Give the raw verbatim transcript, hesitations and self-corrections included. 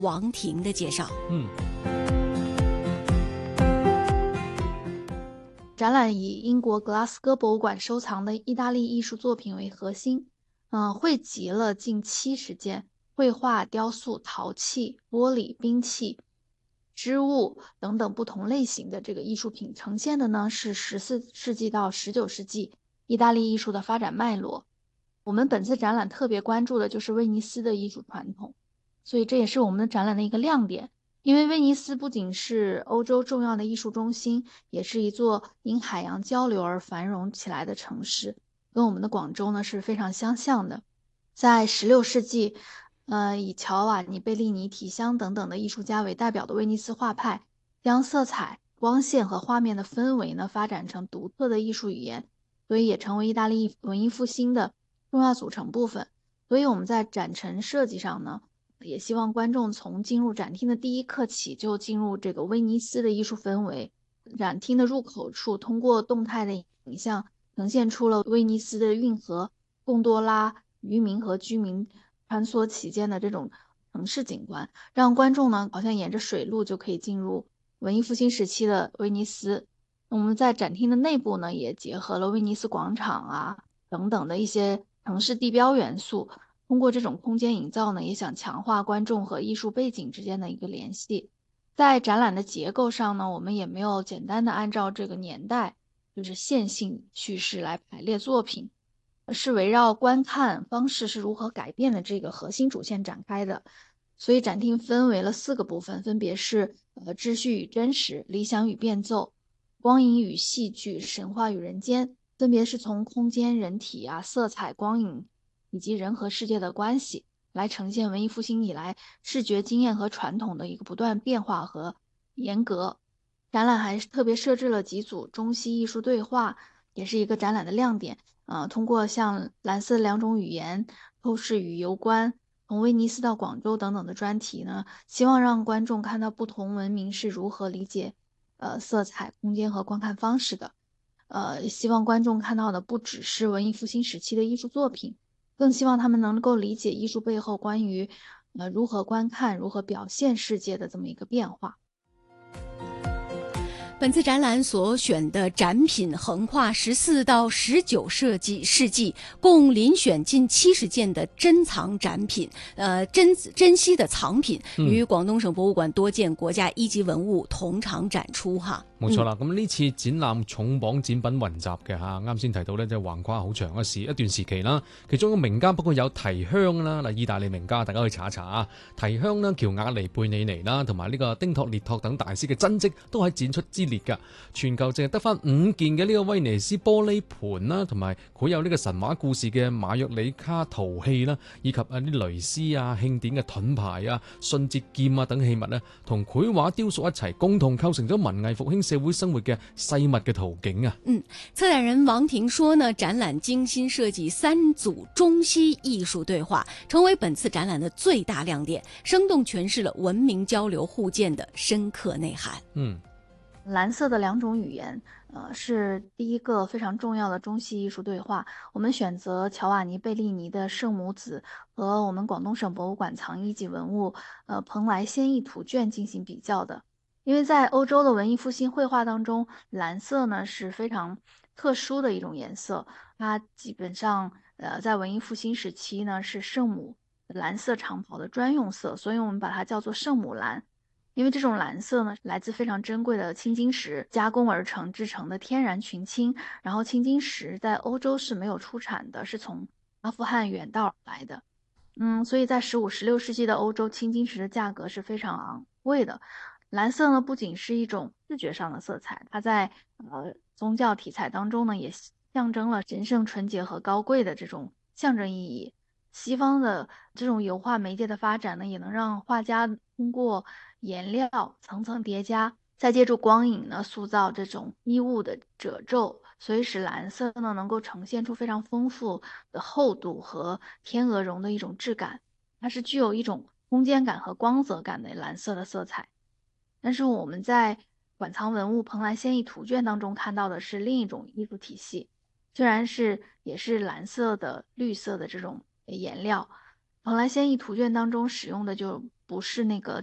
王婷的介绍。 嗯， 展览以英国格拉斯哥博物馆收藏的意大利艺术作品为核心，嗯、汇集了近七十件绘画、雕塑、陶器、玻璃、兵器、织物等等不同类型的这个艺术品，呈现的呢是十四世纪到十九世纪意大利艺术的发展脉络。我们本次展览特别关注的就是威尼斯的艺术传统，所以这也是我们的展览的一个亮点。因为威尼斯不仅是欧洲重要的艺术中心，也是一座因海洋交流而繁荣起来的城市，跟我们的广州呢是非常相像的。在十六世纪，呃，以乔瓦尼·贝利尼、提香等等的艺术家为代表的威尼斯画派，将色彩、光线和画面的氛围呢发展成独特的艺术语言，所以也成为意大利文艺复兴的重要组成部分。所以我们在展陈设计上呢，也希望观众从进入展厅的第一刻起就进入这个威尼斯的艺术氛围。展厅的入口处通过动态的影像呈现出了威尼斯的运河、贡多拉、渔民和居民穿梭其间的这种城市景观，让观众呢好像沿着水路就可以进入文艺复兴时期的威尼斯。我们在展厅的内部呢，也结合了威尼斯广场啊等等的一些城市地标元素，通过这种空间营造呢，也想强化观众和艺术背景之间的一个联系。在展览的结构上呢，我们也没有简单的按照这个年代，就是线性叙事来排列作品，是围绕观看方式是如何改变的这个核心主线展开的。所以展厅分为了四个部分，分别是呃秩序与真实、理想与变奏、光影与戏剧、神话与人间，分别是从空间、人体啊、色彩、光影以及人和世界的关系，来呈现文艺复兴以来视觉经验和传统的一个不断变化和严格。展览还是特别设置了几组中西艺术对话，也是一个展览的亮点。呃，通过像蓝色两种语言、透视与攸关、从威尼斯到广州等等的专题呢，希望让观众看到不同文明是如何理解呃色彩、空间和观看方式的。呃，希望观众看到的不只是文艺复兴时期的艺术作品，更希望他们能够理解艺术背后关于呃如何观看、如何表现世界的这么一个变化。 本次展览所选的展品横跨十四到十九世纪世纪，共遴选近七十件的珍藏展品，呃，珍珍稀的藏品，与廣東省博物館多件國家一級文物同場展出哈。 冇錯啦，咁呢次展覽重磅展品雲集嘅嚇，啱先提到咧，即係橫跨好長嘅時一段時期啦。其中一個名家不過有提香啦，嗱，意大利名家大家可以查一查啊。提香啦、喬瓦尼貝尼尼啦，同埋呢個丁托列托等大師嘅真跡都喺展出之列㗎。全球淨係得翻五件嘅呢個威尼斯玻璃盤啦，同埋佢有呢個神話故事嘅馬約里卡陶器啦，以及啊啲蕾絲啊、慶典嘅盾牌啊、信節劍啊等器物咧，同繪畫雕塑一齊，共同構成咗文藝復興社會生活嘅細密嘅圖景啊。 嗯，策展人王婷說呢，展覽精心設計三組中西藝術對話，成為本次展覽的最大亮點，生動詮釋了文明交流互鑑的深刻內涵。 嗯。 藍色的兩種語言，呃，是第一個非常重要的中西藝術對話。我們選擇喬瓦尼·貝利尼的《聖母子》和我們廣東省博物館藏一級文物，呃，蓬萊仙藝圖卷進行比較的。因為在歐洲的文藝復興繪畫當中，藍色呢是非常特殊的一種顏色，它基本上，呃，在文藝復興時期呢是聖母藍色長袍的專用色，所以我們把它叫做聖母藍。因為這種藍色呢，來自非常珍貴的青金石加工而成製成的天然群青，然後青金石在歐洲是沒有出產的，是從阿富汗遠道而來的。嗯，所以在十五、十六世紀的歐洲，青金石的價格是非常昂貴的。藍色呢，不僅是一種視覺上的色彩，它在呃宗教題材當中呢，也象徵了神聖、純潔和高貴的這種象徵意義。西方的這種油畫媒介的發展呢，也能讓畫家通過顏料層層疊加，再借助光影呢，塑造這種衣物的褶皺，所以使藍色呢能夠呈現出非常豐富的厚度和天鵝絨的一種質感，它是具有一種空間感和光澤感的藍色的色彩。但是我們在館藏文物蓬萊仙藝圖卷當中看到的是另一種藝術體系，雖然是也是藍色的、綠色的這種顏料，蓬萊仙藝圖卷當中使用的就不是那个